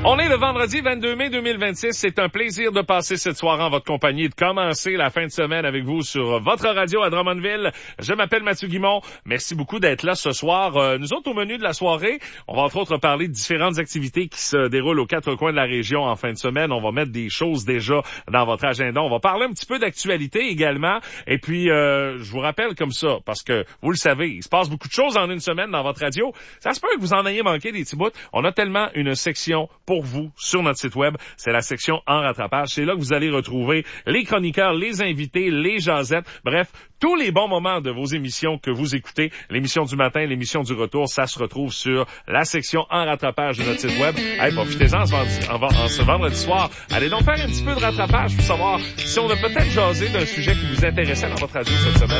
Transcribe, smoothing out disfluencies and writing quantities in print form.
On est le vendredi 22 mai 2026. C'est un plaisir de passer cette soirée en votre compagnie et de commencer la fin de semaine avec vous sur votre radio à Drummondville. Je m'appelle Mathieu Guimont. Merci beaucoup d'être là ce soir. Nous autres, au menu de la soirée, on va entre autres parler de différentes activités qui se déroulent aux quatre coins de la région en fin de semaine. On va mettre des choses déjà dans votre agenda. On va parler un petit peu d'actualité également. Et puis, je vous rappelle comme ça, parce que vous le savez, il se passe beaucoup de choses en une semaine dans votre radio. Ça se peut que vous en ayez manqué des petits bouts. On a tellement une section pour vous sur notre site web. C'est la section en rattrapage. C'est là que vous allez retrouver les chroniqueurs, les invités, les jasettes. Bref, tous les bons moments de vos émissions que vous écoutez. L'émission du matin, l'émission du retour, ça se retrouve sur la section en rattrapage de notre site web. Hey, profitez-en ce vendredi soir. Allez donc faire un petit peu de rattrapage pour savoir si on a peut-être jasé d'un sujet qui vous intéressait dans votre radio cette semaine.